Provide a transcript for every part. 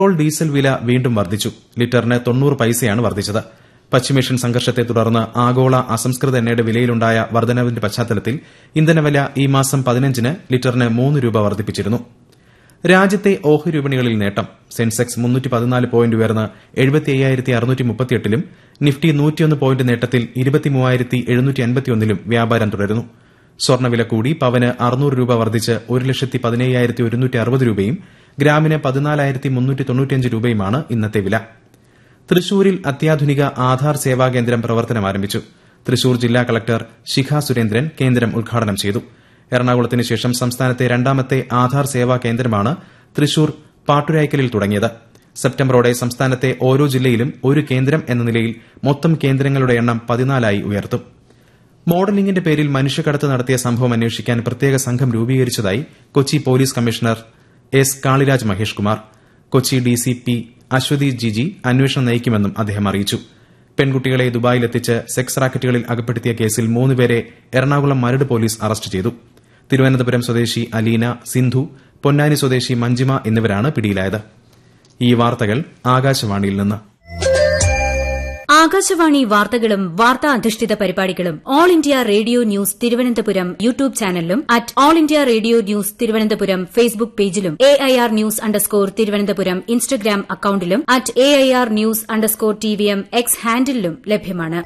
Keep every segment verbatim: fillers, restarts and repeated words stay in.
Petrol diesel വില വീണ്ടും വർദ്ധിച്ചു. ലിറ്ററിന് തൊണ്ണൂറ് പൈസയാണ് വർദ്ധിച്ചത്. പശ്ചിമേഷ്യൻ സംഘർഷത്തെ തുടർന്ന് ആഗോള അസംസ്കൃത എണ്ണയുടെ വിലയിലുണ്ടായ വർധനവിന്റെ പശ്ചാത്തലത്തിൽ ഇന്ധനവില ഈ മാസം പതിനഞ്ചിന് ലിറ്ററിന് മൂന്ന് രൂപ വർദ്ധിപ്പിച്ചിരുന്നു. രാജ്യത്തെ ഓഹരി വിപണികളിൽ നേട്ടം. സെൻസെക്സ് മുന്നൂറ്റി പതിനാല് പോയിന്റ് ഉയർന്ന് എഴുപത്തി അയ്യായിരത്തി അറുന്നൂറ്റി മുപ്പത്തിയെട്ടിലും നിഫ്റ്റി നൂറ്റിയൊന്ന് പോയിന്റ് നേട്ടത്തിൽ ഇരുപത്തിമൂവായിരത്തി എഴുന്നൂറ്റി അൻപത്തിയൊന്നിലും വ്യാപാരം തുടരുന്നു. സ്വർണ്ണവില കൂടി. പവന് അറുന്നൂറ് രൂപ വർദ്ധിച്ച് ഒരു ലക്ഷത്തി പതിനയ്യായിരത്തി ഒരുന്നൂറ്റി അറുപത് രൂപയും ഗ്രാമിന് പതിനാലായിരത്തി മുന്നൂറ്റി തൊണ്ണൂറ്റിയഞ്ച് രൂപയുമാണ് ഇന്നത്തെ വില. തൃശൂരിൽ അത്യാധുനിക ആധാർ സേവാ കേന്ദ്രം പ്രവർത്തനം ആരംഭിച്ചു. തൃശൂർ ജില്ലാ കളക്ടർ ശിഖ സുരേന്ദ്രൻ കേന്ദ്രം ഉദ്ഘാടനം ചെയ്തു. എറണാകുളത്തിന് ശേഷം സംസ്ഥാനത്തെ രണ്ടാമത്തെ ആധാർ സേവാ കേന്ദ്രമാണ് തൃശൂർ പാട്ടുരായ്ക്കലിൽ തുടങ്ങിയത്. സെപ്റ്റംബറോടെ സംസ്ഥാനത്തെ ഓരോ ജില്ലയിലും ഒരു കേന്ദ്രം എന്ന നിലയിൽ മൊത്തം കേന്ദ്രങ്ങളുടെ എണ്ണം പതിനാലായി ഉയർത്തും. മോഡലിംഗിന്റെ പേരിൽ മനുഷ്യക്കടത്ത് നടത്തിയ സംഭവം അന്വേഷിക്കാൻ പ്രത്യേക സംഘം രൂപീകരിച്ചതായി Kochi police commissioner S Kaliraj Mahesh Kumar. Kochi DCP Aswathy Jiji അന്വേഷണം നയിക്കുമെന്നും അദ്ദേഹം അറിയിച്ചു. പെൺകുട്ടികളെ ദുബായിലെത്തിച്ച് സെക്സ് റാക്കറ്റുകളിൽ അകപ്പെടുത്തിയ കേസിൽ മൂന്നുപേരെ എറണാകുളം മരട് പോലീസ് അറസ്റ്റ് ചെയ്തു. തിരുവനന്തപുരം സ്വദേശി അലീന, സിന്ധു, പൊന്നാനി സ്വദേശി മഞ്ജിമ എന്നിവരാണ് പിടിയിലായത്. ഈ വാർത്തകൾ ആകാശവാണിയിൽ നിന്ന്. ആകാശവാണി വാർത്തകളും വാർത്താ അധിഷ്ഠിത പരിപാടികളും all India radio news Thiruvananthapuram YouTube ചാനലിലും at all India radio news Thiruvananthapuram Facebook പേജിലും A I R news underscore Thiruvananthapuram Instagram അക്കൌണ്ടിലും at A I R news underscore T V M X ഹാൻഡിലും ലഭ്യമാണ്.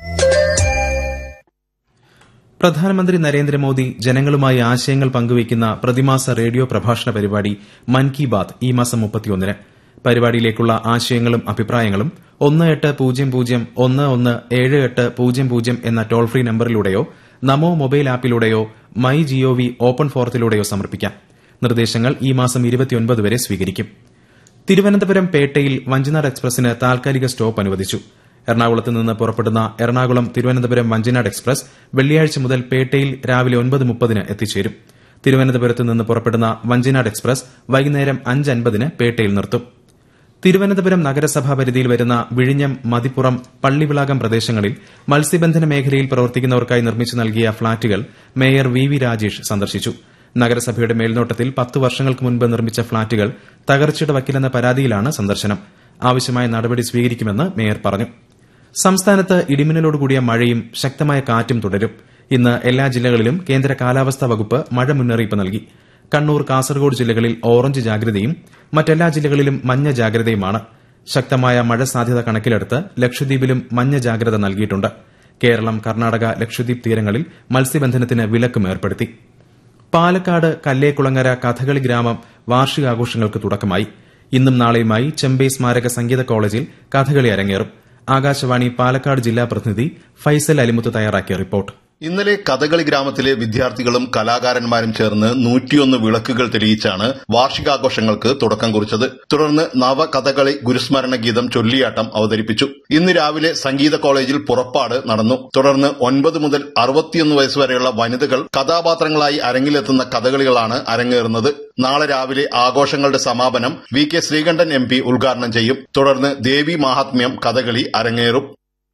പ്രധാനമന്ത്രി നരേന്ദ്രമോദി ജനങ്ങളുമായി ആശയങ്ങൾ പങ്കുവയ്ക്കുന്ന പ്രതിമാസ റേഡിയോ പ്രഭാഷണ പരിപാടി മൻ കി ബാത് ഈ മാസം മുപ്പത്തിയൊന്നിന്. പരിപാടിയിലേക്കുള്ള ആശയങ്ങളും അഭിപ്രായങ്ങളും ഒന്ന് എട്ട് പൂജ്യം പൂജ്യം ഒന്ന് ഒന്ന് ഏഴ് എട്ട് പൂജ്യം പൂജ്യം എന്ന toll free നമ്പറിലൂടെയോ Namo mobile ആപ്പിലൂടെയോ my G O V open ഫോറത്തിലൂടെയോ സമർപ്പിക്കാം. നിർദ്ദേശങ്ങൾ ഈ മാസം ഇരുപത്തിയൊൻപത് വരെ സ്വീകരിക്കും. തിരുവനന്തപുരം പേട്ടയിൽ വഞ്ചിനാട് എക്സ്പ്രസിന് താൽക്കാലിക സ്റ്റോപ്പ് അനുവദിച്ചു. എറണാകുളത്ത് നിന്ന് പുറപ്പെടുന്ന എറണാകുളം തിരുവനന്തപുരം വഞ്ചിനാട് എക്സ്പ്രസ് വെള്ളിയാഴ്ച മുതൽ പേട്ടയിൽ രാവിലെ ഒൻപത് മുപ്പതിന് എത്തിച്ചേരും. തിരുവനന്തപുരത്ത് നിന്ന് പുറപ്പെടുന്ന വഞ്ചിനാട് എക്സ്പ്രസ് വൈകുന്നേരം അഞ്ച് അൻപതിന് പേട്ടയിൽ നിർത്തും. തിരുവനന്തപുരം നഗരസഭാ പരിധിയിൽ വരുന്ന വിഴിഞ്ഞം, മതിപ്പുറം, പള്ളിവിളാകം പ്രദേശങ്ങളിൽ മത്സ്യബന്ധന മേഖലയിൽ പ്രവർത്തിക്കുന്നവർക്കായി നിർമ്മിച്ചു നൽകിയ ഫ്ളാറ്റുകൾ മേയർ വി വി രാജേഷ് സന്ദർശിച്ചു. നഗരസഭയുടെ മേൽനോട്ടത്തിൽ പത്ത് വർഷങ്ങൾക്ക് മുൻപ് നിർമ്മിച്ച ഫ്ളാറ്റുകൾ തകർച്ചയുടെ വക്കിലെന്ന പരാതിയിലാണ് സന്ദർശനം. ആവശ്യമായ നടപടി സ്വീകരിക്കുമെന്ന് മേയർ പറഞ്ഞു. സംസ്ഥാനത്ത് ഇടിമിന്നലോടുകൂടിയ മഴയും ശക്തമായ കാറ്റും തുടരും. ഇന്ന് എല്ലാ ജില്ലകളിലും കേന്ദ്ര കാലാവസ്ഥാ വകുപ്പ് മഴ മുന്നറിയിപ്പ് നൽകി. കണ്ണൂർ, കാസർഗോഡ് ജില്ലകളിൽ ഓറഞ്ച് ജാഗ്രതയും മറ്റെല്ലാ ജില്ലകളിലും മഞ്ഞ ജാഗ്രതയുമാണ്. ശക്തമായ മഴ സാധ്യത കണക്കിലെടുത്ത് ലക്ഷദ്വീപിലും മഞ്ഞ ജാഗ്രത നൽകിയിട്ടുണ്ട്. കേരളം, കർണാടക, ലക്ഷദ്വീപ് തീരങ്ങളിൽ മത്സ്യബന്ധനത്തിന് വിലക്കും ഏർപ്പെടുത്തി. പാലക്കാട് കല്ലേക്കുളങ്ങര കഥകളി ഗ്രാമം വാർഷികാഘോഷങ്ങൾക്ക് തുടക്കമായി. ഇന്നും നാളെയുമായി ചെമ്പൈ സ്മാരക സംഗീത കോളേജിൽ കഥകളി അരങ്ങേറും. ആകാശവാണി പാലക്കാട് ജില്ലാ പ്രതിനിധി ഫൈസൽ അലിമുത്ത് തയ്യാറാക്കിയ റിപ്പോർട്ട്. ഇന്നലെ കഥകളി ഗ്രാമത്തിലെ വിദ്യാർത്ഥികളും കലാകാരന്മാരും ചേർന്ന് നൂറ്റിയൊന്ന് വിളക്കുകൾ തെളിയിച്ചാണ് വാർഷികാഘോഷങ്ങൾക്ക് തുടക്കം കുറിച്ചത്. തുടർന്ന് നവകഥകളി ഗുരുസ്മരണ ഗീതം ചൊല്ലിയാട്ടം അവതരിപ്പിച്ചു. ഇന്ന് രാവിലെ സംഗീത കോളേജിൽ പുറപ്പാട് നടന്നു. തുടർന്ന് ഒൻപത് മുതൽ അറുപത്തിയൊന്ന് വയസ്സുവരെയുള്ള വനിതകൾ കഥാപാത്രങ്ങളായി അരങ്ങിലെത്തുന്ന കഥകളികളാണ് അരങ്ങേറുന്നത്. നാളെ രാവിലെ ആഘോഷങ്ങളുടെ സമാപനം V K Sreekandan M P ഉദ്ഘാടനം ചെയ്യും. തുടർന്ന് ദേവി മാഹാത്മ്യം കഥകളി അരങ്ങേറും.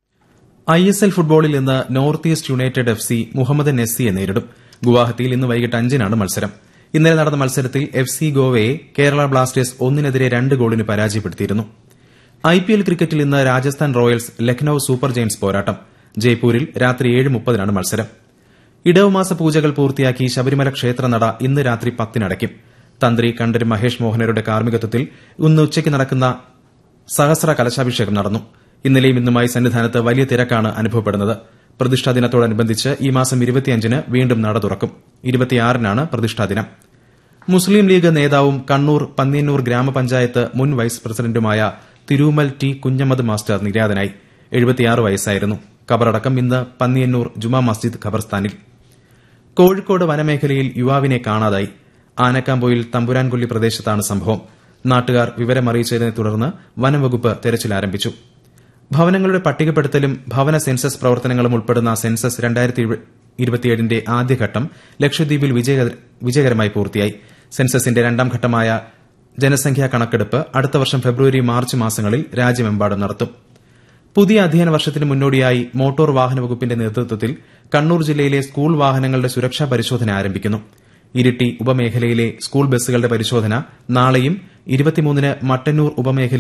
ഐ എസ് എൽ ഫുട്ബോളിൽ ഇന്ന് north east United F C Mohammedan S സിയെ നേരിടും. ഗുവാഹത്തിയിൽ ഇന്ന് വൈകിട്ട് അഞ്ചിനാണ് മത്സരം. ഇന്നലെ നടന്ന മത്സരത്തിൽ എഫ് സി ഗോവയെ കേരള ബ്ലാസ്റ്റേഴ്സ് ഒന്നിനെതിരെ രണ്ട് ഗോളിന് പരാജയപ്പെടുത്തിയിരുന്നു. ഐ പി എൽ ക്രിക്കറ്റിൽ ഇന്ന് Rajasthan Royals Lucknow super Giants പോരാട്ടം. ജയ്പൂരിൽ രാത്രി ഏഴ് മുപ്പതിനാണ് മത്സരം. ഇടവമാസ പൂജകൾ പൂർത്തിയാക്കി ശബരിമല ക്ഷേത്രനട ഇന്ന് രാത്രി പത്തിനടയ്ക്കും. തന്ത്രി കണ്ഠര് മഹേഷ് മോഹനരുടെ കാർമ്മികത്വത്തിൽ ഇന്ന് ഉച്ചയ്ക്ക് നടക്കുന്ന സഹസ്ര കലശാഭിഷേകം നടന്നു. ഇന്നലെയും ഇന്നുമായി സന്നിധാനത്ത് വലിയ തിരക്കാണ് അനുഭവപ്പെടുന്നത്. പ്രതിഷ്ഠാ ദിനത്തോടനുബന്ധിച്ച് ഈ മാസം ഇരുപത്തിയഞ്ചിന് വീണ്ടും നട തുറക്കും. ഇരുപത്തിയാറിനാണ് പ്രതിഷ്ഠാ ദിനം. മുസ്ലിം ലീഗ് നേതാവും കണ്ണൂർ പന്ന്യന്നൂർ ഗ്രാമപഞ്ചായത്ത് മുൻ വൈസ് പ്രസിഡന്റുമായ തിരൂമൽ ടി കുഞ്ഞമ്മദ് മാസ്റ്റർ നിര്യാതനായി. എഴുപത്തിയാറ് വയസ്സായിരുന്നു. ഖബറടക്കം ഇന്ന് പന്ന്യന്നൂർ ജുമാ മസ്ജിദ് ഖബർസ്ഥാനിൽ. കോഴിക്കോട് വനമേഖലയിൽ യുവാവിനെ കാണാതായി. ആനക്കാമ്പോയിൽ തമ്പുരാൻകൊല്ലി പ്രദേശത്താണ് സംഭവം. നാട്ടുകാർ വിവരമറിയിച്ചതിനെ തുടർന്ന് വനംവകുപ്പ് തെരച്ചിൽ ആരംഭിച്ചു. ഭവനങ്ങളുടെ പട്ടികപ്പെടുത്തലും ഭവന സെൻസസ് പ്രവർത്തനങ്ങളും ഉൾപ്പെടുന്ന സെൻസസ് രണ്ടായിരത്തി ഇരുപത്തിയേഴിന്റെ ആദ്യഘട്ടം ലക്ഷദ്വീപിൽ വിജയകരമായി പൂർത്തിയായി. സെൻസസിന്റെ രണ്ടാം ഘട്ടമായ ജനസംഖ്യാ കണക്കെടുപ്പ് അടുത്ത വർഷം ഫെബ്രുവരി മാർച്ച് മാസങ്ങളിൽ രാജ്യമെമ്പാടും നടത്തും. പുതിയ അധ്യയന വർഷത്തിന് മുന്നോടിയായി മോട്ടോർ വാഹന വകുപ്പിന്റെ നേതൃത്വത്തിൽ കണ്ണൂർ ജില്ലയിലെ സ്കൂൾ വാഹനങ്ങളുടെ സുരക്ഷാ പരിശോധന ആരംഭിക്കുന്നു. ഇരിട്ടി ഉപമേഖലയിലെ സ്കൂൾ ബസ്സുകളുടെ പരിശോധന നാളെയും ഇരുപത്തിമൂന്നിന് മട്ടന്നൂർ ഉപമേഖല